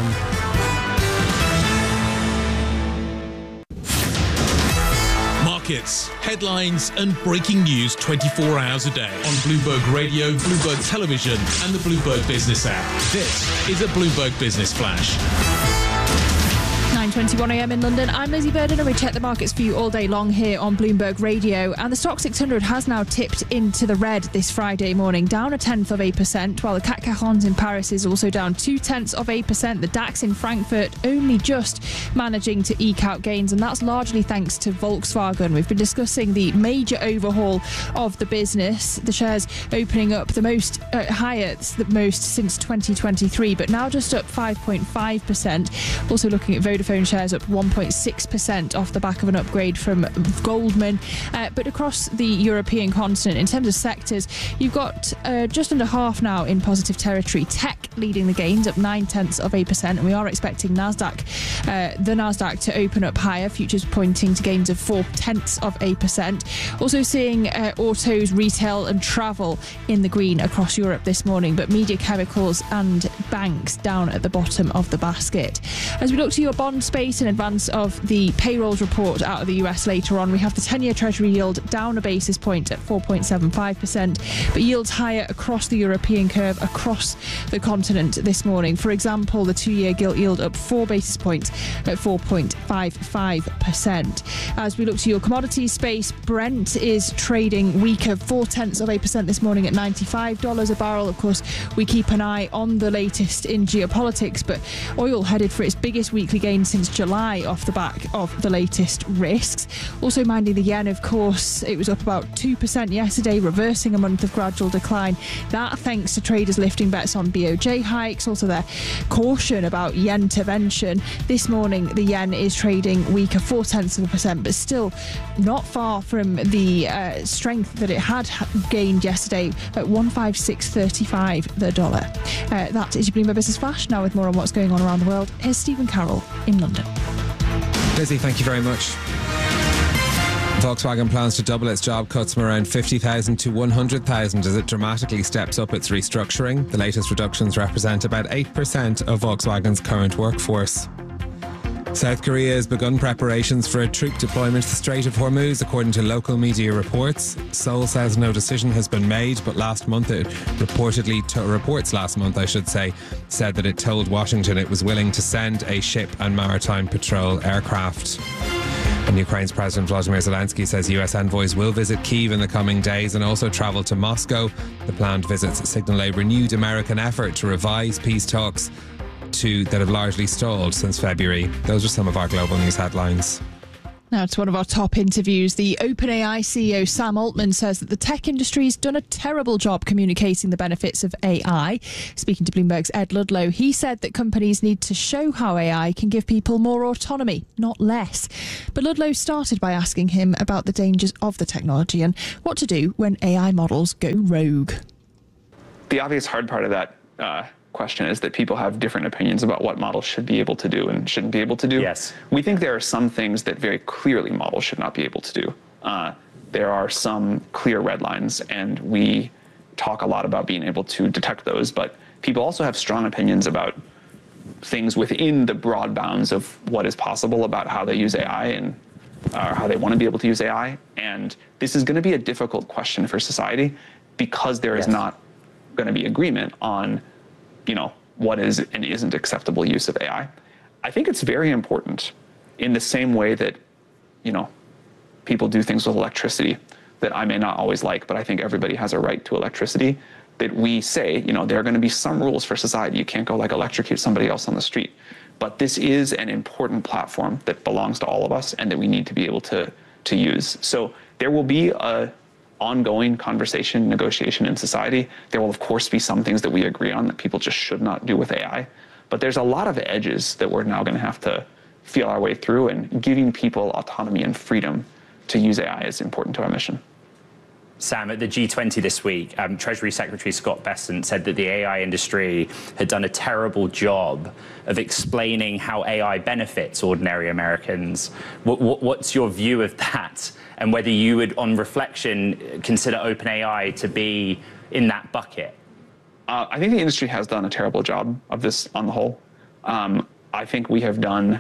Markets, headlines, and breaking news twenty-four hours a day on Bloomberg Radio, Bloomberg Television, and the Bloomberg Business app. This is a Bloomberg Business Flash. nine twenty-one a m in London. I'm Lizzie Burden, and we check the markets for you all day long here on Bloomberg Radio. And the Stock six hundred has now tipped into the red this Friday morning, down a tenth of a percent, while the C A C forty in Paris is also down two tenths of a percent. The DAX in Frankfurt only just managing to eke out gains, and that's largely thanks to Volkswagen. We've been discussing the major overhaul of the business, the shares opening up the most uh, higher, the most since twenty twenty-three, but now just up five point five percent. Also looking at Vodafone shares up one point six percent off the back of an upgrade from Goldman. Uh, but across the European continent, in terms of sectors, you've got uh, just under half now in positive territory. Tech leading the gains, up nine tenths of a percent, and we are expecting Nasdaq, uh, the Nasdaq to open up higher. Futures pointing to gains of four tenths of a percent. Also seeing uh, autos, retail, and travel in the green across Europe this morning, but media, chemicals, and banks down at the bottom of the basket. As we look to your bond space in advance of the payrolls report out of the U S later on, we have the ten-year Treasury yield down a basis point at four point seven five percent, but yields higher across the European curve, across the continent this morning. For example, the two-year gilt yield up four basis points at four point five five percent. As we look to your commodities space, Brent is trading weaker, four tenths of a percent this morning at ninety-five dollars a barrel. Of course, we keep an eye on the latest in geopolitics, but oil headed for its biggest weekly gain since since July off the back of the latest risks. Also minding the yen, of course, it was up about two percent yesterday, reversing a month of gradual decline. That thanks to traders lifting bets on B O J hikes, also their caution about yen intervention. This morning, the yen is trading weaker, four tenths of a percent, but still not far from the uh, strength that it had gained yesterday at one fifty-six thirty-five the dollar. Uh, that is your Bloomberg Business Flash. Now with more on what's going on around the world, here's Stephen Carroll in London. Lizzie, thank you very much. Volkswagen plans to double its job cuts from around fifty thousand to one hundred thousand as it dramatically steps up its restructuring. The latest reductions represent about eight percent of Volkswagen's current workforce. South Korea has begun preparations for a troop deployment to the Strait of Hormuz, according to local media reports. Seoul says no decision has been made, but last month it reportedly, to, reports last month I should say, said that it told Washington it was willing to send a ship and maritime patrol aircraft. And Ukraine's President Volodymyr Zelensky says U S envoys will visit Kyiv in the coming days and also travel to Moscow. The planned visits signal a renewed American effort to revise peace talks to, that have largely stalled since February. Those are some of our global news headlines. Now to one of our top interviews. The OpenAI C E O Sam Altman says that the tech industry has done a terrible job communicating the benefits of A I. Speaking to Bloomberg's Ed Ludlow, he said that companies need to show how A I can give people more autonomy, not less. But Ludlow started by asking him about the dangers of the technology and what to do when A I models go rogue. The obvious hard part of that uh, question is that people have different opinions about what models should be able to do and shouldn't be able to do. Yes. We think there are some things that very clearly models should not be able to do. Uh, there are some clear red lines, and we talk a lot about being able to detect those, but people also have strong opinions about things within the broad bounds of what is possible about how they use A I and uh, how they want to be able to use A I. And this is going to be a difficult question for society because there is yes. not going to be agreement on you know, what is and isn't acceptable use of A I. I think it's very important in the same way that, you know, people do things with electricity that I may not always like, but I think everybody has a right to electricity, that we say, you know, there are going to be some rules for society. You can't go like electrocute somebody else on the street. But this is an important platform that belongs to all of us and that we need to be able to, to use. So there will be a ongoing conversation, negotiation in society. There will, of course, be some things that we agree on that people just should not do with A I. But there's a lot of edges that we're now going to have to feel our way through, and giving people autonomy and freedom to use A I is important to our mission. Sam, at the G twenty this week, um, Treasury Secretary Scott Bessent said that the A I industry had done a terrible job of explaining how A I benefits ordinary Americans. What, what, what's your view of that? And whether you would, on reflection, consider OpenAI to be in that bucket? Uh, I think the industry has done a terrible job of this on the whole. Um, I think we have done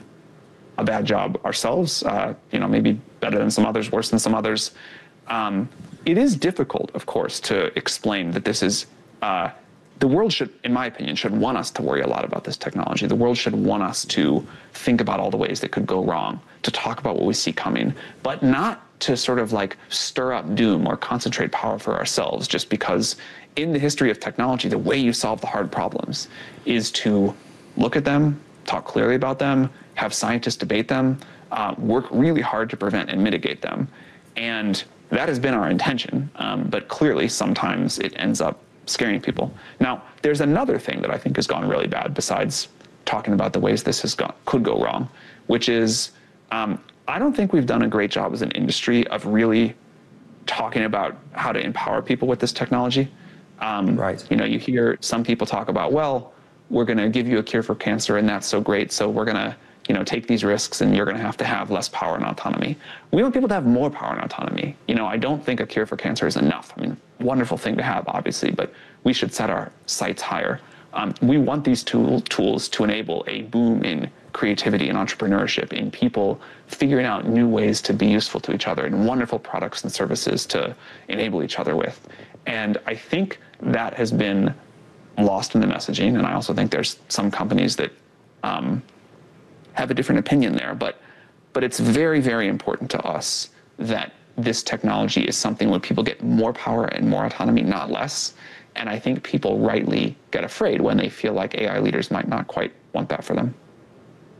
a bad job ourselves, uh, you know, maybe better than some others, worse than some others. Um, it is difficult, of course, to explain that this is, uh, the world should, in my opinion, should want us to worry a lot about this technology. The world should want us to think about all the ways that could go wrong, to talk about what we see coming, but not to sort of like stir up doom or concentrate power for ourselves, just because in the history of technology, the way you solve the hard problems is to look at them, talk clearly about them, have scientists debate them, uh, work really hard to prevent and mitigate them. And that has been our intention, um, but clearly sometimes it ends up scaring people. Now, there's another thing that I think has gone really bad besides talking about the ways this has gone, could go wrong, which is um, I don't think we've done a great job as an industry of really talking about how to empower people with this technology. Um, right. You know, you hear some people talk about, well, we're going to give you a cure for cancer and that's so great, so we're going to, you know, take these risks and you're going to have to have less power and autonomy. We want people to have more power and autonomy. You know, I don't think a cure for cancer is enough. I mean, wonderful thing to have, obviously, but we should set our sights higher. Um, we want these tool, tools to enable a boom in creativity and entrepreneurship, in people figuring out new ways to be useful to each other and wonderful products and services to enable each other with. And I think that has been lost in the messaging. And I also think there's some companies that um, have a different opinion there. But, but it's very, very important to us that this technology is something where people get more power and more autonomy, not less. And I think people rightly get afraid when they feel like A I leaders might not quite want that for them.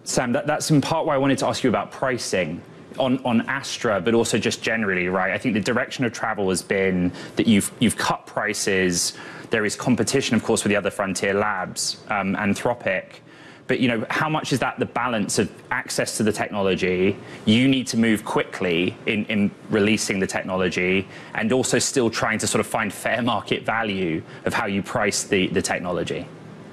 Sam, that, that's in part why I wanted to ask you about pricing on, on Astra, but also just generally, right? I think the direction of travel has been that you've you've cut prices. There is competition, of course, with the other frontier labs, um, Anthropic. But, you know, how much is that the balance of access to the technology? You need to move quickly in, in releasing the technology and also still trying to sort of find fair market value of how you price the, the technology.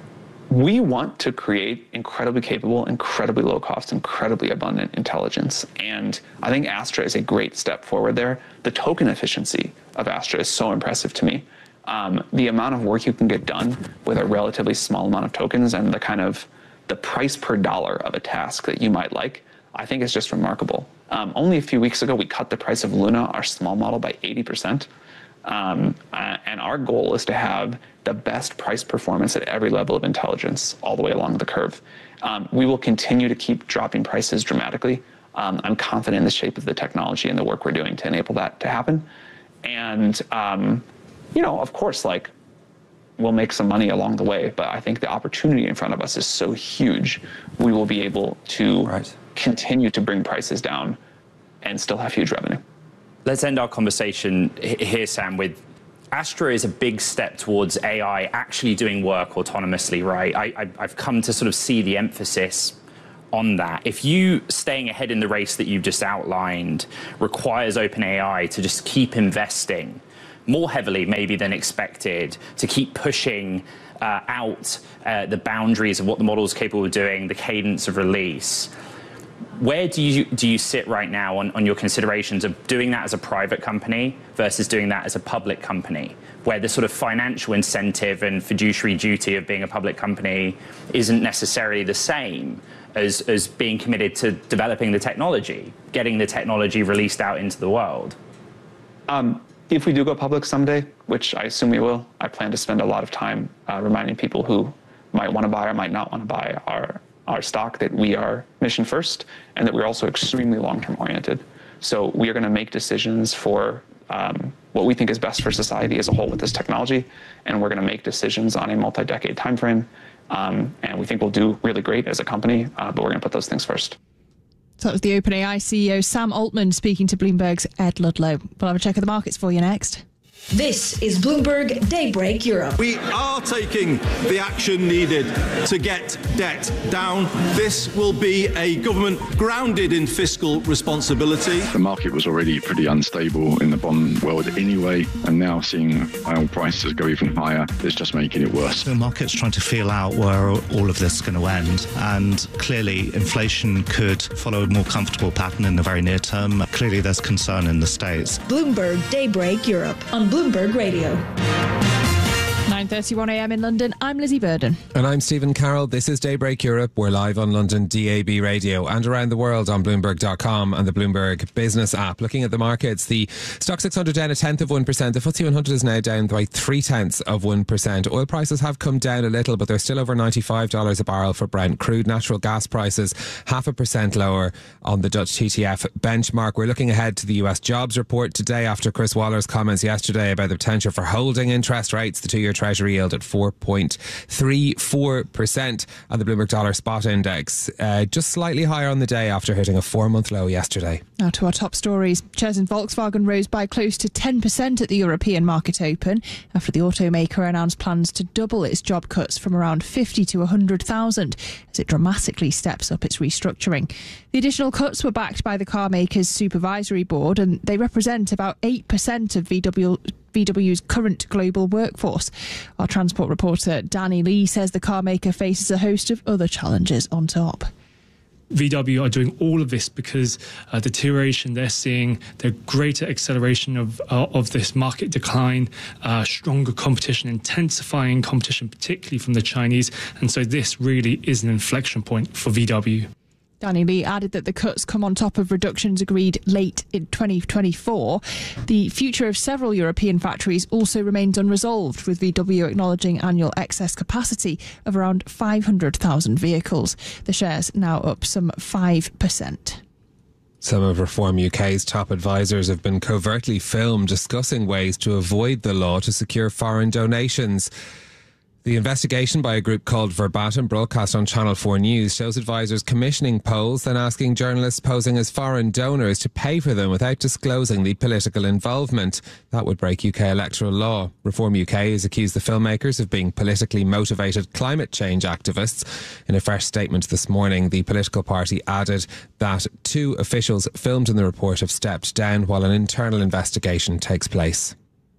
We want to create incredibly capable, incredibly low cost, incredibly abundant intelligence. And I think Astra is a great step forward there. The token efficiency of Astra is so impressive to me. Um, the amount of work you can get done with a relatively small amount of tokens and the kind of the price per dollar of a task that you might like, I think is just remarkable. Um, only a few weeks ago, we cut the price of Luna, our small model, by eighty percent. Um, uh, and our goal is to have the best price performance at every level of intelligence all the way along the curve. Um, we will continue to keep dropping prices dramatically. Um, I'm confident in the shape of the technology and the work we're doing to enable that to happen. And, um, you know, of course, like, we'll make some money along the way, but I think the opportunity in front of us is so huge, we will be able to right. continue to bring prices down and still have huge revenue. Let's end our conversation here, Sam, with Astra is a big step towards A I actually doing work autonomously, right? I, I, I've come to sort of see the emphasis on that. If you staying ahead in the race that you've just outlined requires OpenAI to just keep investing more heavily maybe than expected, to keep pushing uh, out uh, the boundaries of what the model is capable of doing, the cadence of release. Where do you do you sit right now on, on your considerations of doing that as a private company versus doing that as a public company, where the sort of financial incentive and fiduciary duty of being a public company isn't necessarily the same as, as being committed to developing the technology, getting the technology released out into the world? Um, If we do go public someday, which I assume we will, I plan to spend a lot of time uh, reminding people who might want to buy or might not want to buy our, our stock that we are mission first and that we're also extremely long-term oriented. So we are going to make decisions for um, what we think is best for society as a whole with this technology, and we're going to make decisions on a multi-decade timeframe. Um, and we think we'll do really great as a company, uh, but we're going to put those things first. So that was the OpenAI C E O, Sam Altman, speaking to Bloomberg's Ed Ludlow. We'll have a check of the markets for you next. This is Bloomberg Daybreak Europe. We are taking the action needed to get debt down. This will be a government grounded in fiscal responsibility. The market was already pretty unstable in the bond world anyway, and now seeing oil prices go even higher is just making it worse. The market's trying to feel out where all of this is going to end, and clearly inflation could follow a more comfortable pattern in the very near term. Clearly there's concern in the States. Bloomberg Daybreak Europe on Bloomberg Radio. nine thirty-one a m in London. I'm Lizzie Burden. And I'm Stephen Carroll. This is Daybreak Europe. We're live on London D A B radio and around the world on Bloomberg dot com and the Bloomberg Business app. Looking at the markets, the Stock six hundred down a tenth of one percent. The F T S E one hundred is now down by three tenths of one percent. Oil prices have come down a little, but they're still over ninety-five dollars a barrel for Brent. Crude natural gas prices half a percent lower on the Dutch T T F benchmark. We're looking ahead to the U S jobs report today after Chris Waller's comments yesterday about the potential for holding interest rates. The two-year Treasury yield at four point three four percent and the Bloomberg Dollar Spot Index uh, just slightly higher on the day after hitting a four-month low yesterday. Now to our top stories. Shares in Volkswagen rose by close to ten percent at the European market open after the automaker announced plans to double its job cuts from around fifty to one hundred thousand as it dramatically steps up its restructuring. The additional cuts were backed by the car maker's supervisory board, and they represent about eight percent of V W V W's current global workforce. Our transport reporter Danny Lee says the car maker faces a host of other challenges on top. V W are doing all of this because uh, the deterioration they're seeing, the greater acceleration of uh, of this market decline, uh, stronger competition, intensifying competition, particularly from the Chinese. And so this really is an inflection point for V W. Danny Lee added that the cuts come on top of reductions agreed late in twenty twenty-four. The future of several European factories also remains unresolved, with V W acknowledging annual excess capacity of around five hundred thousand vehicles. The shares now up some five percent. Some of Reform U K's top advisors have been covertly filmed discussing ways to avoid the law to secure foreign donations. The investigation by a group called Verbatim, broadcast on Channel four News, shows advisors commissioning polls, then asking journalists posing as foreign donors to pay for them without disclosing the political involvement. That would break U K electoral law. Reform U K has accused the filmmakers of being politically motivated climate change activists. In a fresh statement this morning, the political party added that two officials filmed in the report have stepped down while an internal investigation takes place.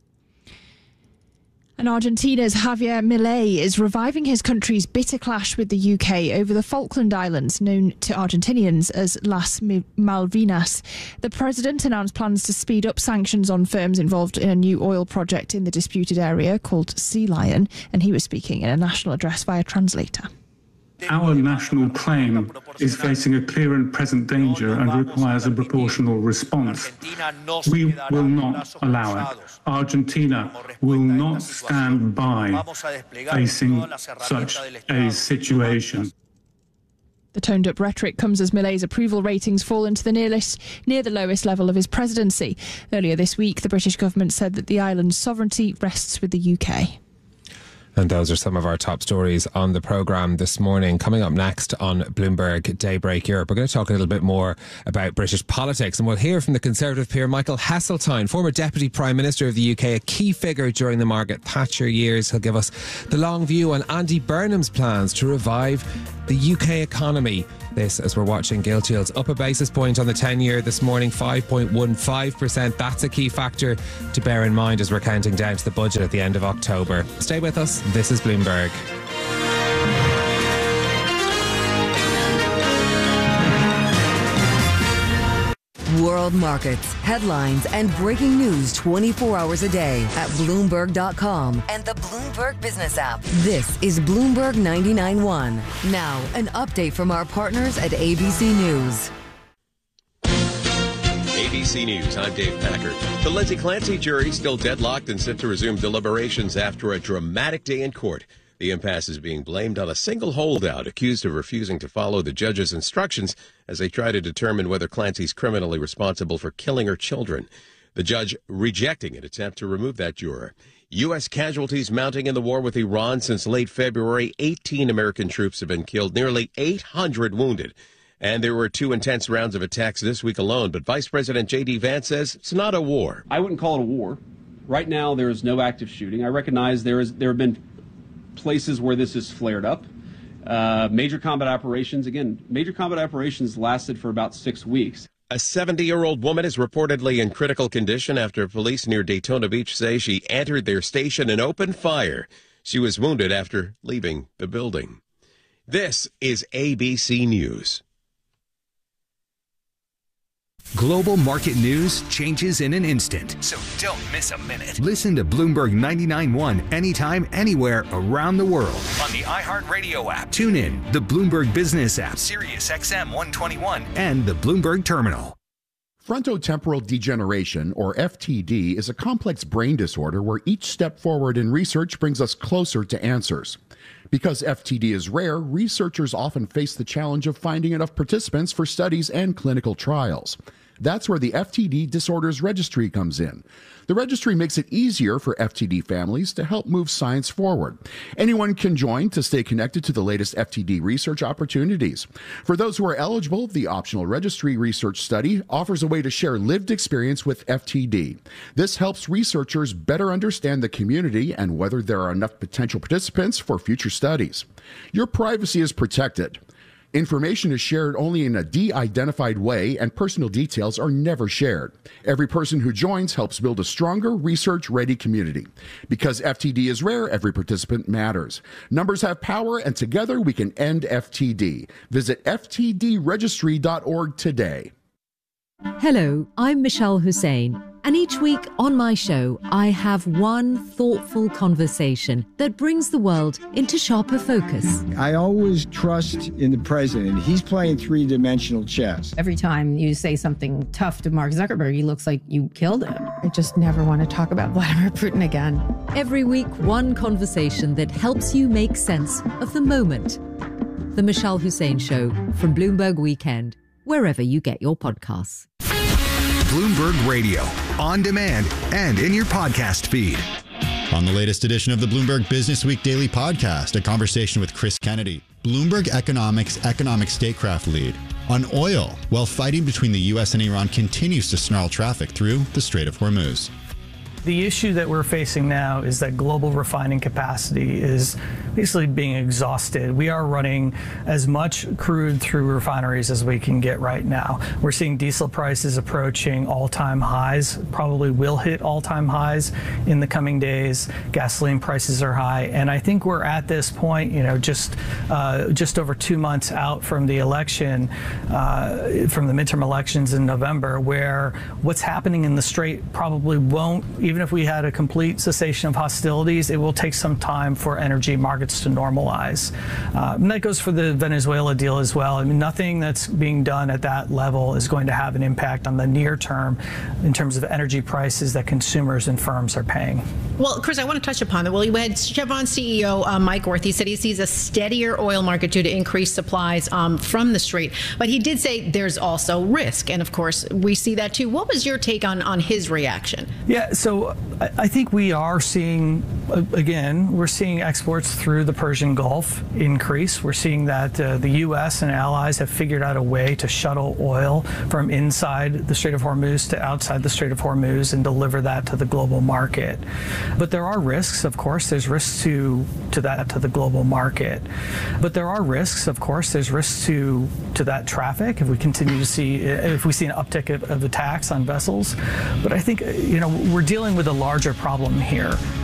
And Argentina's Javier Milei is reviving his country's bitter clash with the U K over the Falkland Islands, known to Argentinians as Las Malvinas. The president announced plans to speed up sanctions on firms involved in a new oil project in the disputed area called Sea Lion, and he was speaking in a national address via translator. Our national claim is facing a clear and present danger and requires a proportional response. We will not allow it. Argentina will not stand by facing such a situation. The toned-up rhetoric comes as Milei's approval ratings fall into the nearest, near the lowest level of his presidency. Earlier this week, the British government said that the island's sovereignty rests with the U K. And those are some of our top stories on the programme this morning. Coming up next on Bloomberg Daybreak Europe, we're going to talk a little bit more about British politics, and we'll hear from the Conservative peer Michael Heseltine, former Deputy Prime Minister of the U K, a key figure during the Margaret Thatcher years. He'll give us the long view on Andy Burnham's plans to revive the U K economy. This as we're watching gilt yields up a basis point on the ten-year this morning, five point one five percent. That's a key factor to bear in mind as we're counting down to the budget at the end of October. Stay with us. This is Bloomberg. World markets, headlines, and breaking news twenty-four hours a day at Bloomberg dot com and the Bloomberg Business app. This is Bloomberg ninety-nine point one. Now, an update from our partners at A B C News. A B C News, I'm Dave Packard. The Lindsay Clancy jury still deadlocked and set to resume deliberations after a dramatic day in court. The impasse is being blamed on a single holdout accused of refusing to follow the judge's instructions as they try to determine whether Clancy's criminally responsible for killing her children. The judge rejecting an attempt to remove that juror. U S casualties mounting in the war with Iran since late February. eighteen American troops have been killed, nearly eight hundred wounded. And there were two intense rounds of attacks this week alone. But Vice President J D Vance says it's not a war. I wouldn't call it a war. Right now, there is no active shooting. I recognize there is there have been places where this has flared up. Uh, major combat operations, again, major combat operations lasted for about six weeks. A seventy-year-old woman is reportedly in critical condition after police near Daytona Beach say she entered their station and opened fire. She was wounded after leaving the building. This is A B C News. Global market news changes in an instant. So don't miss a minute. Listen to Bloomberg ninety-nine point one anytime, anywhere around the world. On the iHeartRadio app. Tune in, the Bloomberg Business app, Sirius X M one twenty-one, and the Bloomberg Terminal. Frontotemporal degeneration, or F T D, is a complex brain disorder where each step forward in research brings us closer to answers. Because F T D is rare, researchers often face the challenge of finding enough participants for studies and clinical trials. That's where the F T D Disorders Registry comes in. The registry makes it easier for F T D families to help move science forward. Anyone can join to stay connected to the latest F T D research opportunities. For those who are eligible, the optional registry research study offers a way to share lived experience with F T D. This helps researchers better understand the community and whether there are enough potential participants for future studies. Your privacy is protected. Information is shared only in a de-identified way, and personal details are never shared. Every person who joins helps build a stronger, research-ready community. Because F T D is rare, every participant matters. Numbers have power, and together we can end F T D. Visit F T D registry dot org today. Hello, I'm Michelle Hussein, and each week on my show, I have one thoughtful conversation that brings the world into sharper focus. I always trust in the president. He's playing three-dimensional chess. Every time you say something tough to Mark Zuckerberg, he looks like you killed him. I just never want to talk about Vladimir Putin again. Every week, one conversation that helps you make sense of the moment. The Michelle Hussein Show from Bloomberg Weekend, wherever you get your podcasts. Bloomberg Radio, on demand and in your podcast feed. On the latest edition of the Bloomberg Business Week Daily Podcast, a conversation with Chris Kennedy, Bloomberg Economics economic statecraft lead, on oil, while fighting between the U S and Iran continues to snarl traffic through the Strait of Hormuz. The issue that we're facing now is that global refining capacity is basically being exhausted. We are running as much crude through refineries as we can get right now. We're seeing diesel prices approaching all-time highs, probably will hit all-time highs in the coming days. Gasoline prices are high, and I think we're at this point, you know, just uh, just over two months out from the election, uh, from the midterm elections in November, where what's happening in the Strait probably won't, even if we had a complete cessation of hostilities, it will take some time for energy markets to normalize. Uh, and that goes for the Venezuela deal as well. I mean, nothing that's being done at that level is going to have an impact on the near term in terms of energy prices that consumers and firms are paying. Well, Chris, I want to touch upon that. Well, you had Chevron C E O uh, Mike Wirth. He said he sees a steadier oil market due to increased supplies um, from the Strait. But he did say there's also risk. And of course, we see that too. What was your take on, on his reaction? Yeah, so I, I think we are seeing, uh, again, we're seeing exports through the Persian Gulf increase. We're seeing that uh, the U S and allies have figured out a way to shuttle oil from inside the Strait of Hormuz to outside the Strait of Hormuz and deliver that to the global market. But there are risks, of course. There's risks to to that to the global market. But there are risks, of course. There's risks to to that traffic if we continue to see if we see an uptick of, of attacks on vessels. But I think, you know, we're dealing with a larger problem here.